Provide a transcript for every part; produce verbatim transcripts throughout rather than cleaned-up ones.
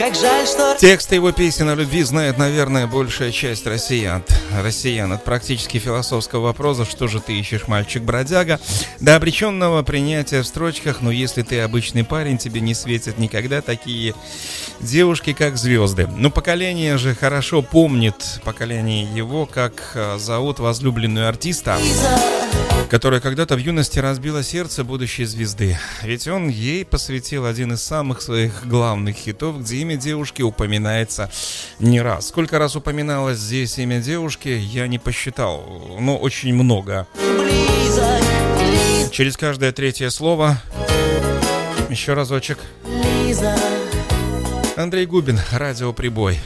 как жаль, что... Тексты его песен о любви знает, наверное, большая часть россиян. Россиян от практически философского вопроса «Что же ты ищешь, мальчик-бродяга?» до обреченного принятия в строчках «Ну, если ты обычный парень, тебе не светят никогда такие девушки, как звезды». Но поколение же хорошо помнит, поколение его, как зовут возлюбленную артиста, которая когда-то в юности разбила сердце будущей звезды. Ведь он ей посвятил один из самых своих главных хитов, где имя девушки упоминается не раз. Сколько раз упоминалось здесь имя девушки, я не посчитал, но очень много. Через каждое третье слово. Еще разочек. Андрей Губин, Радио Прибой.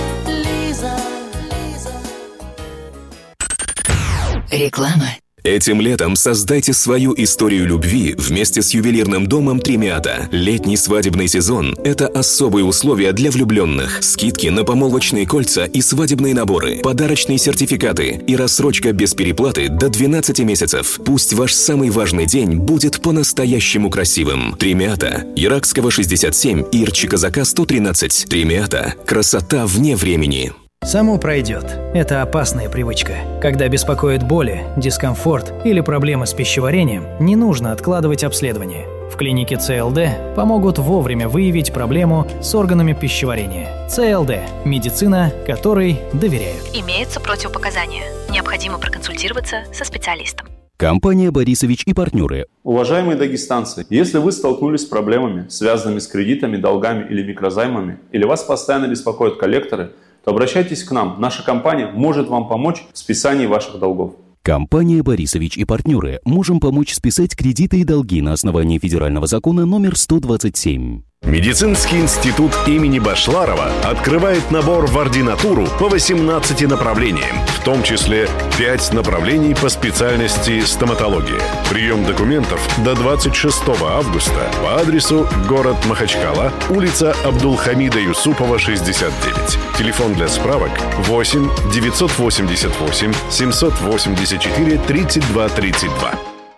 Реклама. Этим летом создайте свою историю любви вместе с ювелирным домом Тремиата. Летний свадебный сезон – это особые условия для влюбленных. Скидки на помолвочные кольца и свадебные наборы, подарочные сертификаты и рассрочка без переплаты до двенадцати месяцев. Пусть ваш самый важный день будет по-настоящему красивым. Тремиата. Иракского шестьдесят семь и Ирчи-Казака сто тринадцать. Тремиата. Красота вне времени. Само пройдет. Это опасная привычка. Когда беспокоит боли, дискомфорт или проблемы с пищеварением, не нужно откладывать обследование. В клинике ЦЛД помогут вовремя выявить проблему с органами пищеварения. ЦЛД – медицина, которой доверяют. Имеются противопоказания. Необходимо проконсультироваться со специалистом. Компания «Борисович и партнеры». Уважаемые дагестанцы, если вы столкнулись с проблемами, связанными с кредитами, долгами или микрозаймами, или вас постоянно беспокоят коллекторы, то обращайтесь к нам. Наша компания может вам помочь в списании ваших долгов. Компания «Борисович и партнеры». Можем помочь списать кредиты и долги на основании федерального закона номер сто двадцать семь. Медицинский институт имени Башларова открывает набор в ординатуру по восемнадцати направлениям, в том числе пять направлений по специальности стоматология. Прием документов до двадцать шестого августа по адресу город Махачкала, улица Абдулхамида Юсупова, шестьдесят девять. Телефон для справок восемь девятьсот восемьдесят восемь семьсот восемьдесят четыре тридцать два тридцать два.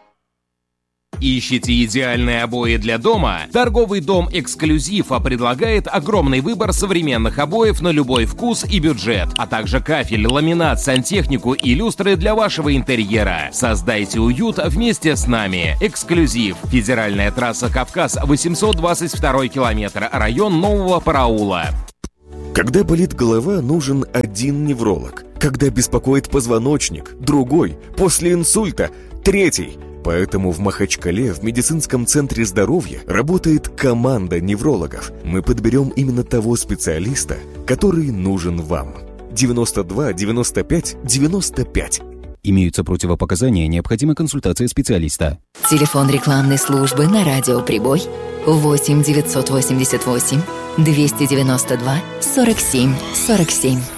Ищите идеальные обои для дома? Торговый дом «Эксклюзив» предлагает огромный выбор современных обоев на любой вкус и бюджет, а также кафель, ламинат, сантехнику и люстры для вашего интерьера. Создайте уют вместе с нами. «Эксклюзив». Федеральная трасса Кавказ, восемьсот двадцать второй километр, район Нового Параула. Когда болит голова, нужен один невролог. Когда беспокоит позвоночник, другой. После инсульта – третий. Поэтому в Махачкале в медицинском центре здоровья работает команда неврологов. Мы подберем именно того специалиста, который нужен вам. девяносто два девяносто пять девяносто пять. Имеются противопоказания, необходима консультация специалиста. Телефон рекламной службы на Радио Прибой восемь девятьсот восемьдесят восемь двести девяносто два сорок семь сорок семь.